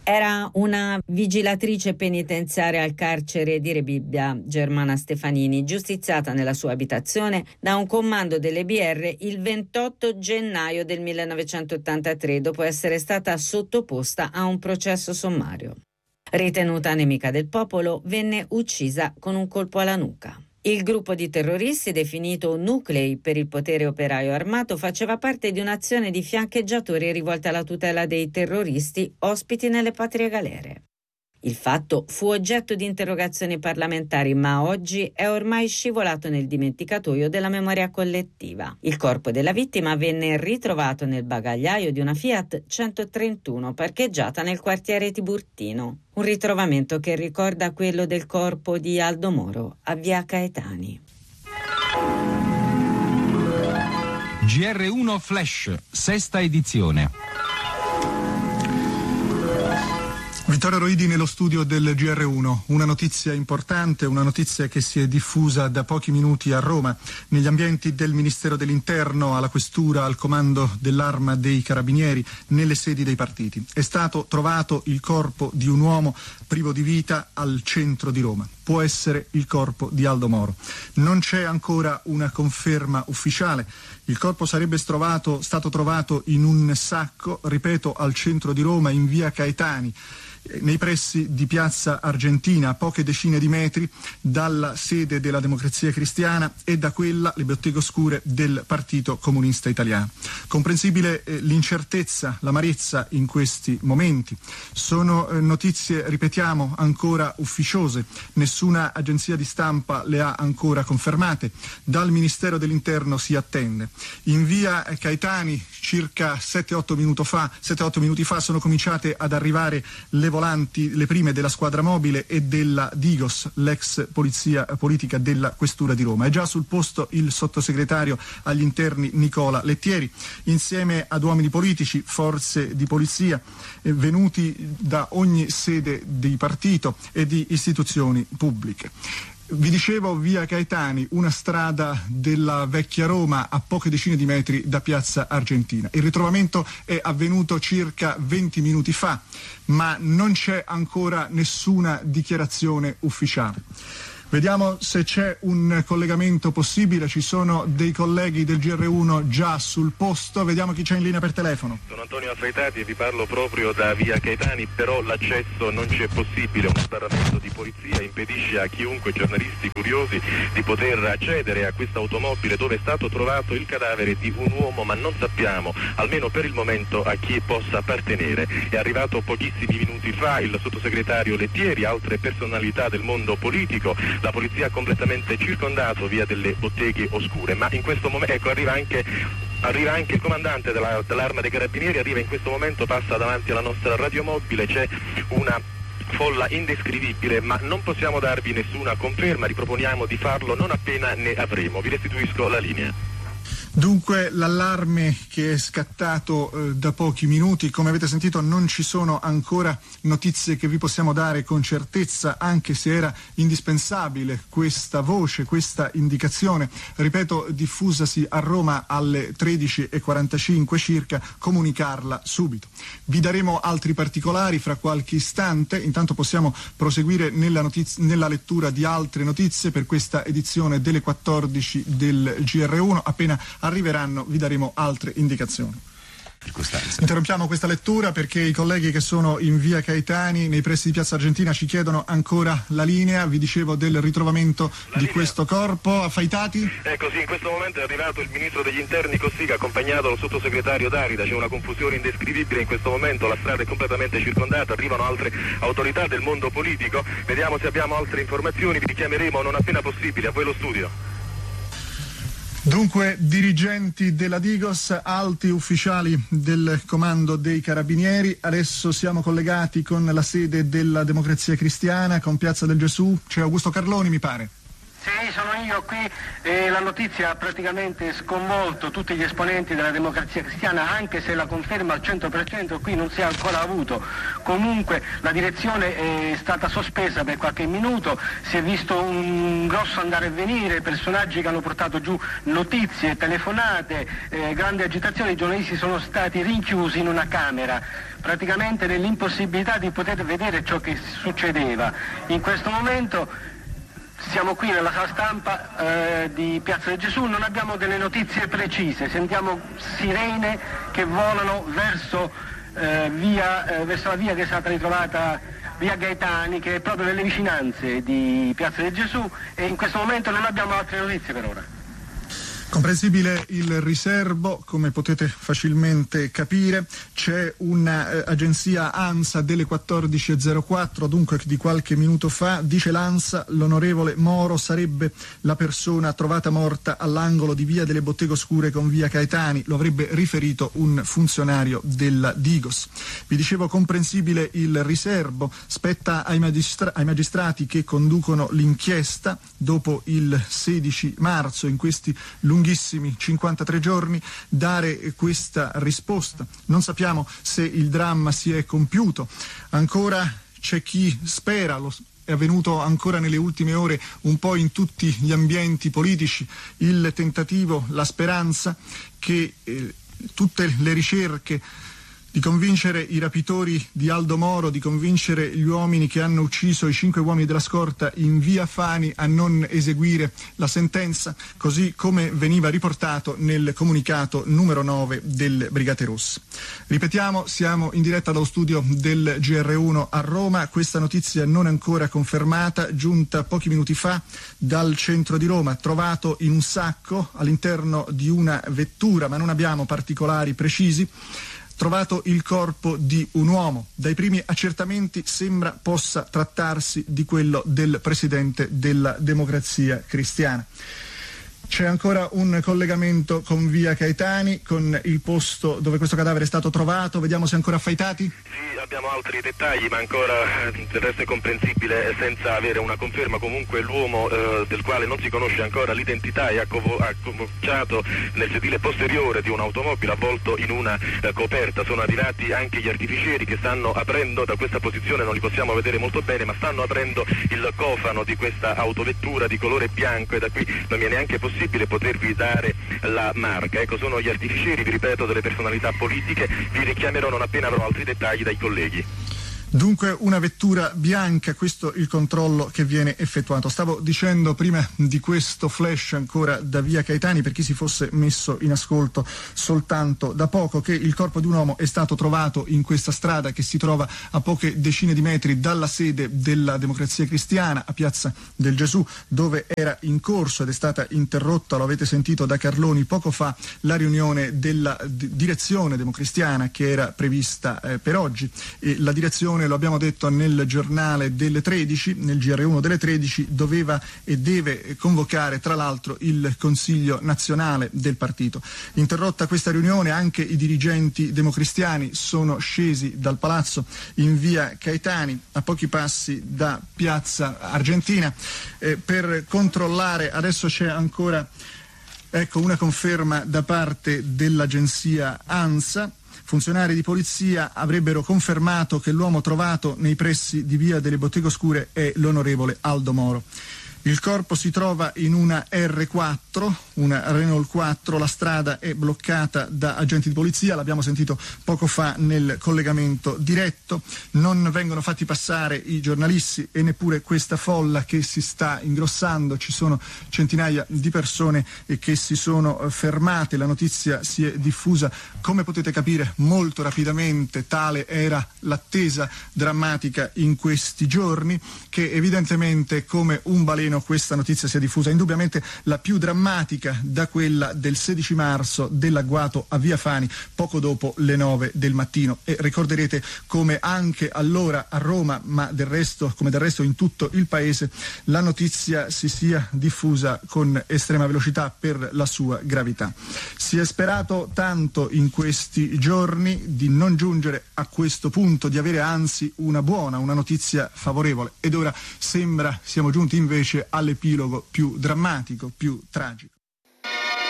Era una vigilatrice penitenziaria al carcere di Rebibbia, Germana Stefanini, giustiziata nella sua abitazione da un comando delle BR il 28 gennaio del 1983, dopo essere stata sottoposta a un processo sommario. Ritenuta nemica del popolo, venne uccisa con un colpo alla nuca. Il gruppo di terroristi, definito Nuclei per il potere operaio armato, faceva parte di un'azione di fiancheggiatori rivolta alla tutela dei terroristi ospiti nelle patrie galere. Il fatto fu oggetto di interrogazioni parlamentari, ma oggi è ormai scivolato nel dimenticatoio della memoria collettiva. Il corpo della vittima venne ritrovato nel bagagliaio di una Fiat 131 parcheggiata nel quartiere Tiburtino. Un ritrovamento che ricorda quello del corpo di Aldo Moro a Via Caetani. GR1 Flash, sesta edizione. Vittorio Roidi nello studio del GR1, una notizia importante, una notizia che si è diffusa da pochi minuti a Roma, negli ambienti del Ministero dell'Interno, alla Questura, al Comando dell'Arma dei Carabinieri, nelle sedi dei partiti. È stato trovato il corpo di un uomo privo di vita al centro di Roma. Può essere il corpo di Aldo Moro. Non c'è ancora una conferma ufficiale. Il corpo sarebbe stato trovato in un sacco, ripeto, al centro di Roma, in via Caetani, nei pressi di Piazza Argentina, a poche decine di metri dalla sede della Democrazia Cristiana e da quella, le botteghe oscure, del Partito Comunista Italiano. Comprensibile l'incertezza, l'amarezza in questi momenti. Sono notizie, ripetiamo, ancora ufficiose. Nessuna agenzia di stampa le ha ancora confermate. Dal Ministero dell'Interno si attende. In via Caetani, circa 7-8 minuti fa, sono cominciate ad arrivare le volanti, le prime della squadra mobile e della Digos, l'ex polizia politica della Questura di Roma. È già sul posto il sottosegretario agli interni Nicola Lettieri, insieme ad uomini politici, forze di polizia, venuti da ogni sede di partito e di istituzioni pubbliche. Vi dicevo, via Caetani, una strada della vecchia Roma a poche decine di metri da Piazza Argentina. Il ritrovamento è avvenuto circa 20 minuti fa, ma non c'è ancora nessuna dichiarazione ufficiale. Vediamo se c'è un collegamento possibile, ci sono dei colleghi del GR1 già sul posto, vediamo chi c'è in linea per telefono. Sono Antonio Affreitati e vi parlo proprio da via Caetani, però l'accesso non c'è possibile, uno sbarramento di polizia impedisce a chiunque, giornalisti curiosi, di poter accedere a questa automobile dove è stato trovato il cadavere di un uomo, ma non sappiamo, almeno per il momento, a chi possa appartenere. È arrivato pochissimi minuti fa il sottosegretario Lettieri, altre personalità del mondo politico. La polizia ha completamente circondato via delle botteghe oscure, ma in questo momento arriva anche il comandante dell'Arma dei Carabinieri, arriva in questo momento, passa davanti alla nostra radiomobile, c'è una folla indescrivibile, ma non possiamo darvi nessuna conferma, riproponiamo di farlo non appena ne avremo. Vi restituisco la linea. Dunque l'allarme che è scattato da pochi minuti, come avete sentito non ci sono ancora notizie che vi possiamo dare con certezza, anche se era indispensabile questa voce, questa indicazione, ripeto, diffusasi a Roma alle 13:45 circa, comunicarla subito. Vi daremo altri particolari fra qualche istante, intanto possiamo proseguire nella lettura di altre notizie per questa edizione delle 14 del GR1. Appena arriveranno vi daremo altre indicazioni. Interrompiamo questa lettura perché i colleghi che sono in via Caetani, nei pressi di Piazza Argentina, ci chiedono ancora la linea. Vi dicevo del ritrovamento di questo corpo. Affreitati? Ecco, sì, in questo momento è arrivato il ministro degli interni Cossiga, accompagnato dal sottosegretario Darida. C'è una confusione indescrivibile in questo momento, la strada è completamente circondata, arrivano altre autorità del mondo politico. Vediamo se abbiamo altre informazioni, vi richiameremo non appena possibile. A voi lo studio. Dunque, dirigenti della Digos, alti ufficiali del Comando dei Carabinieri. Adesso siamo collegati con la sede della Democrazia Cristiana, con Piazza del Gesù. C'è Augusto Carloni, mi pare. Sì, sono io qui. La notizia ha praticamente sconvolto tutti gli esponenti della Democrazia Cristiana, anche se la conferma al 100% qui non si è ancora avuto. Comunque la direzione è stata sospesa per qualche minuto, si è visto un grosso andare e venire, personaggi che hanno portato giù notizie, telefonate, grande agitazione, i giornalisti sono stati rinchiusi in una camera, praticamente nell'impossibilità di poter vedere ciò che succedeva. In questo momento siamo qui nella sala stampa di Piazza del Gesù, non abbiamo delle notizie precise, sentiamo sirene che volano verso la via che è stata ritrovata, via Gaetani, che è proprio nelle vicinanze di Piazza del Gesù, e in questo momento non abbiamo altre notizie per ora. Comprensibile il riservo, come potete facilmente capire. C'è un'agenzia ANSA delle 14.04, dunque di qualche minuto fa, dice l'ANSA: l'onorevole Moro sarebbe la persona trovata morta all'angolo di via delle Botteghe Oscure con via Gaetani, lo avrebbe riferito un funzionario della Digos. Vi dicevo, comprensibile il riservo, spetta ai magistrati che conducono l'inchiesta dopo il 16 marzo, in questi lunghissimi 53 giorni, dare questa risposta. Non sappiamo se il dramma si è compiuto, ancora c'è chi spera, è avvenuto ancora nelle ultime ore un po' in tutti gli ambienti politici, il tentativo, la speranza che tutte le ricerche di convincere i rapitori di Aldo Moro, di convincere gli uomini che hanno ucciso i 5 uomini della scorta in via Fani a non eseguire la sentenza, così come veniva riportato nel comunicato numero 9 delle Brigate Rosse. Ripetiamo, siamo in diretta dallo studio del GR1 a Roma, questa notizia non ancora confermata, giunta pochi minuti fa dal centro di Roma, trovato in un sacco all'interno di una vettura, ma non abbiamo particolari precisi. Trovato il corpo di un uomo. Dai primi accertamenti sembra possa trattarsi di quello del presidente della Democrazia Cristiana. C'è ancora un collegamento con via Gaetani, con il posto dove questo cadavere è stato trovato. Vediamo se è ancora affaitati. Sì, abbiamo altri dettagli, ma ancora del resto è comprensibile senza avere una conferma. Comunque l'uomo del quale non si conosce ancora l'identità è accovacciato nel sedile posteriore di un'automobile avvolto in una coperta. Sono arrivati anche gli artificieri che stanno aprendo, da questa posizione non li possiamo vedere molto bene, ma stanno aprendo il cofano di questa autovettura di colore bianco, e da qui non mi è neanche possibile potervi dare la marca. Ecco, sono gli artificieri, vi ripeto, delle personalità politiche. Vi richiamerò non appena avrò altri dettagli dai colleghi. Dunque una vettura bianca, questo il controllo che viene effettuato. Stavo dicendo prima di questo flash ancora da via Gaetani, per chi si fosse messo in ascolto soltanto da poco, che il corpo di un uomo è stato trovato in questa strada che si trova a poche decine di metri dalla sede della Democrazia Cristiana a Piazza del Gesù, dove era in corso ed è stata interrotta, lo avete sentito da Carloni poco fa, la riunione della direzione democristiana che era prevista per oggi, e la direzione, lo abbiamo detto nel giornale delle 13, nel GR1 delle 13, doveva e deve convocare tra l'altro il Consiglio nazionale del partito. Interrotta questa riunione, anche i dirigenti democristiani sono scesi dal palazzo in via Gaetani, a pochi passi da Piazza Argentina, per controllare. Adesso c'è ancora una conferma da parte dell'agenzia ANSA. Funzionari di polizia avrebbero confermato che l'uomo trovato nei pressi di via delle Botteghe Oscure è l'onorevole Aldo Moro. Il corpo si trova in una R4, una Renault 4, la strada è bloccata da agenti di polizia, l'abbiamo sentito poco fa nel collegamento diretto, non vengono fatti passare i giornalisti e neppure questa folla che si sta ingrossando, ci sono centinaia di persone che si sono fermate, la notizia si è diffusa, come potete capire, molto rapidamente. Tale era l'attesa drammatica in questi giorni, che evidentemente come un baleno questa notizia si è diffusa. Indubbiamente la più drammatica da quella del 16 marzo dell'agguato a via Fani poco dopo le 9 del mattino, e ricorderete come anche allora a Roma, ma del resto in tutto il paese, la notizia si sia diffusa con estrema velocità per la sua gravità. Si è sperato tanto in questi giorni di non giungere a questo punto, di avere anzi una notizia favorevole, ed ora sembra siamo giunti invece all'epilogo più drammatico, più tragico.